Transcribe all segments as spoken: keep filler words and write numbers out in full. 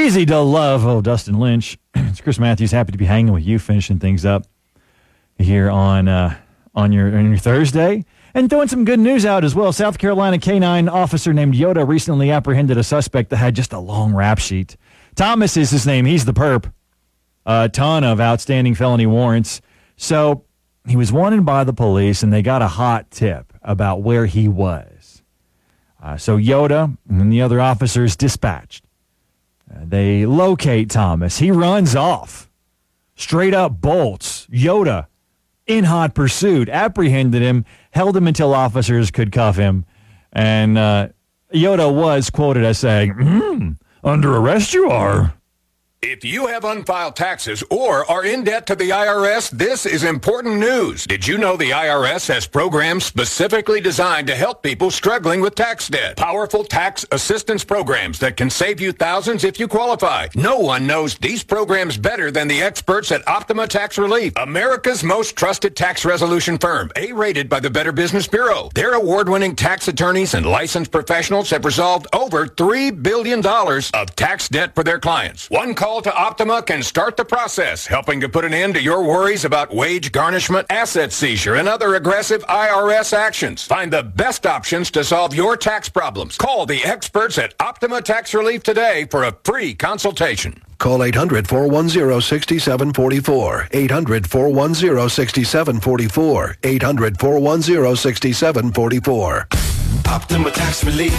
easy to love. Oh, Dustin Lynch. It's Chris Matthews. Happy to be hanging with you, finishing things up here on uh, on your on your Thursday. And throwing some good news out as well. South Carolina K nine officer named Yoda recently apprehended a suspect that had just a long rap sheet. Thomas is his name. He's the perp. A ton of outstanding felony warrants. So he was wanted by the police, and they got a hot tip about where he was. Uh, so Yoda and the other officers dispatched. Uh, they locate Thomas. He runs off. Straight up bolts. Yoda, in hot pursuit, apprehended him, held him until officers could cuff him. And uh, Yoda was quoted as saying, mm, under arrest you are. If you have unfiled taxes or are in debt to the I R S, this is important news. Did you know the I R S has programs specifically designed to help people struggling with tax debt? Powerful tax assistance programs that can save you thousands if you qualify. No one knows these programs better than the experts at Optima Tax Relief, America's most trusted tax resolution firm, A-rated by the Better Business Bureau. Their award-winning tax attorneys and licensed professionals have resolved over three billion dollars of tax debt for their clients. One call to Optima can start the process, helping to put an end to your worries about wage garnishment, asset seizure, and other aggressive I R S actions. Find the best options to solve your tax problems. Call the experts at Optima Tax Relief today for a free consultation. Call eight hundred, four one zero, six seven four four. eight hundred, four one zero, six seven four four. eight hundred, four one zero, six seven four four. Optima Tax Relief.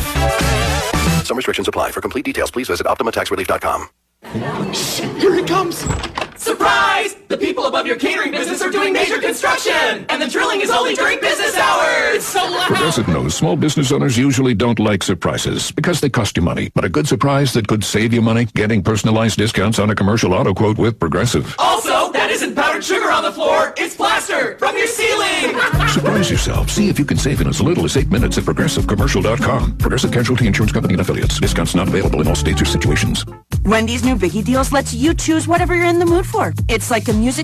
Some restrictions apply. For complete details, please visit optima tax relief dot com. Shit, here it comes. Surprise! The people above your catering business are doing major construction, and the drilling is only during business hours. It's so loud. Progressive knows small business owners usually don't like surprises because they cost you money. But a good surprise that could save you money, getting personalized discounts on a commercial auto quote with Progressive. Also, that isn't powdered sugar on the floor. It's plaster from your ceiling. Surprise yourself. See if you can save in as little as eight minutes at progressive commercial dot com. Progressive Casualty Insurance Company and Affiliates. Discounts not available in all states or situations. Wendy's new Biggie Deals lets you choose whatever you're in the mood for. It's like a music